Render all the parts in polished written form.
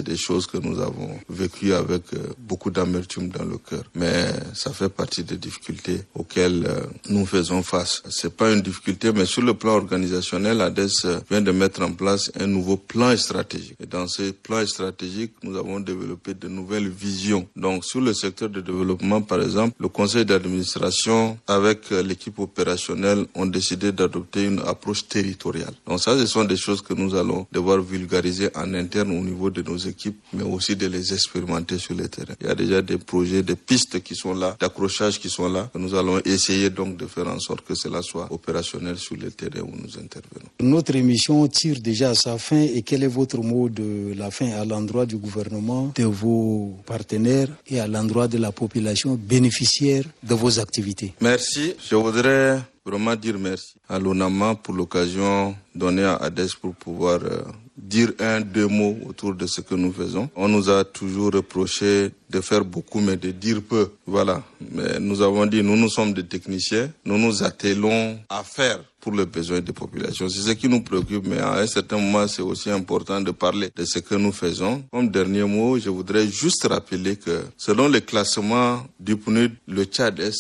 des choses que nous avons vécues avec beaucoup d'amertume dans le cœur. Mais ça fait partie des difficultés auxquelles nous faisons face. C'est pas une difficulté, mais sur le plan organisationnel, ADES vient de mettre en place un nouveau plan stratégique. Et dans ce plan stratégique, nous avons développé de nouvelles visions. Donc, sur le secteur de développement, par exemple, le conseil d'administration avec l'équipe opérationnelle ont décidé d'adopter une approche territoriale. Donc ça, ce sont des choses que nous allons devoir vulgariser en interne au niveau de nos équipes, mais aussi de les expérimenter sur le terrain. Il y a déjà des projets, des pistes qui sont là, d'accrochage qui sont là. Nous allons essayer donc de faire en sorte que cela soit opérationnel sur le terrain où nous intervenons. Notre émission tire déjà à sa fin et quel est votre mot de la fin à l'endroit du gouvernement, de vos partenaires et à l'endroit de la population bénéficiaire de vos activités? Merci. Je voudrais vraiment dire merci à l'ONAMA pour l'occasion donnée à ADES pour pouvoir dire deux mots autour de ce que nous faisons. On nous a toujours reproché de faire beaucoup mais de dire peu. Voilà. Mais nous avons dit, nous sommes des techniciens, nous nous attelons à faire pour les besoins des populations. C'est ce qui nous préoccupe, mais à un certain moment, c'est aussi important de parler de ce que nous faisons. Comme dernier mot, je voudrais juste rappeler que selon les classements du PNUD, le Tchad est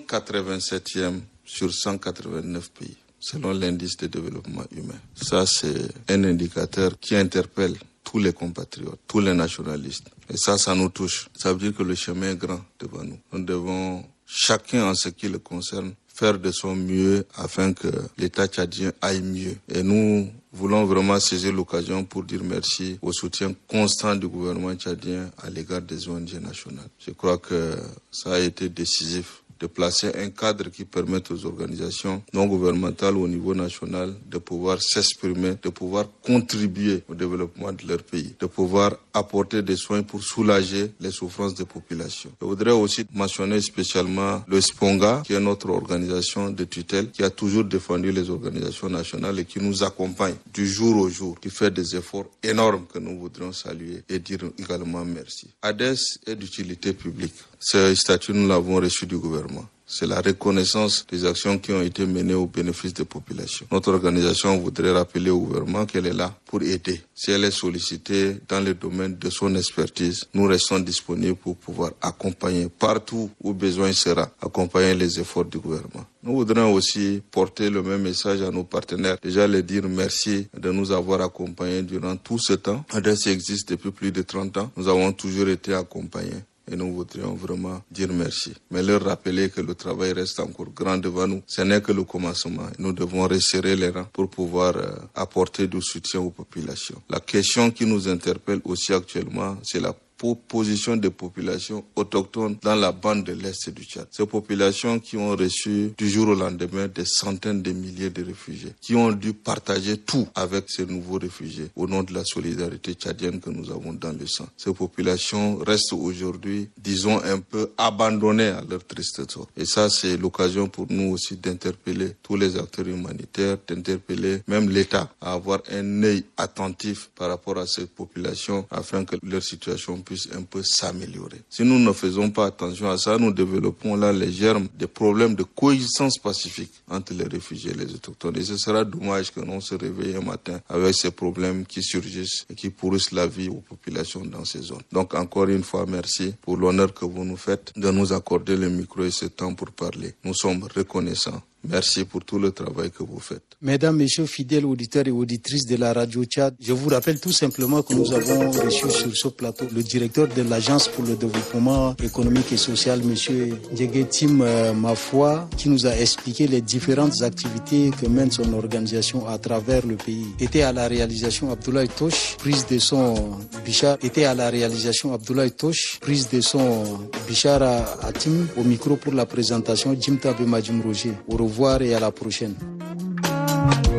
187e sur 189 pays, selon l'indice de développement humain. Ça, c'est un indicateur qui interpelle tous les compatriotes, tous les nationalistes. Et ça nous touche. Ça veut dire que le chemin est grand devant nous. Nous devons, chacun en ce qui le concerne, faire de son mieux afin que l'État tchadien aille mieux. Et nous voulons vraiment saisir l'occasion pour dire merci au soutien constant du gouvernement tchadien à l'égard des ONG nationales. Je crois que ça a été décisif de placer un cadre qui permette aux organisations non gouvernementales au niveau national de pouvoir s'exprimer, de pouvoir contribuer au développement de leur pays, de pouvoir apporter des soins pour soulager les souffrances des populations. Je voudrais aussi mentionner spécialement le SPONGA, qui est notre organisation de tutelle, qui a toujours défendu les organisations nationales et qui nous accompagne du jour au jour, qui fait des efforts énormes que nous voudrions saluer et dire également merci. ADES est d'utilité publique. Ce statut, nous l'avons reçu du gouvernement. C'est la reconnaissance des actions qui ont été menées au bénéfice des populations. Notre organisation voudrait rappeler au gouvernement qu'elle est là pour aider. Si elle est sollicitée dans le domaine de son expertise, nous restons disponibles pour pouvoir accompagner partout où besoin sera, accompagner les efforts du gouvernement. Nous voudrions aussi porter le même message à nos partenaires. Déjà leur dire merci de nous avoir accompagnés durant tout ce temps. ADES existe depuis plus de 30 ans. Nous avons toujours été accompagnés. Et nous voudrions vraiment dire merci. Mais leur rappeler que le travail reste encore grand devant nous. Ce n'est que le commencement. Nous devons resserrer les rangs pour pouvoir apporter du soutien aux populations. La question qui nous interpelle aussi actuellement, c'est la position des populations autochtones dans la bande de l'Est du Tchad. Ces populations qui ont reçu du jour au lendemain des centaines de milliers de réfugiés, qui ont dû partager tout avec ces nouveaux réfugiés au nom de la solidarité tchadienne que nous avons dans le sang. Ces populations restent aujourd'hui, disons, un peu abandonnées à leur triste sort. Et ça, c'est l'occasion pour nous aussi d'interpeller tous les acteurs humanitaires, d'interpeller même l'État à avoir un œil attentif par rapport à ces populations afin que leur situation puisse un peu s'améliorer. Si nous ne faisons pas attention à ça, nous développons là les germes des problèmes de coexistence pacifique entre les réfugiés et les autochtones. Et ce sera dommage que l'on se réveille un matin avec ces problèmes qui surgissent et qui pourrissent la vie aux populations dans ces zones. Donc encore une fois, merci pour l'honneur que vous nous faites de nous accorder le micro et ce temps pour parler. Nous sommes reconnaissants. Merci pour tout le travail que vous faites. Mesdames, Messieurs, fidèles auditeurs et auditrices de la radio Tchad, je vous rappelle tout simplement que nous avons reçu sur ce plateau le directeur de l'Agence pour le développement économique et social, Monsieur Djegetim Mafwa, qui nous a expliqué les différentes activités que mène son organisation à travers le pays. Était à la réalisation Abdoulaye Tosh, prise de son Bichar. Était à la réalisation Abdoulaye Tosh, prise de son Bichara Atim. Au micro pour la présentation, Jim Tabe Majum Roger. Au revoir et à la prochaine.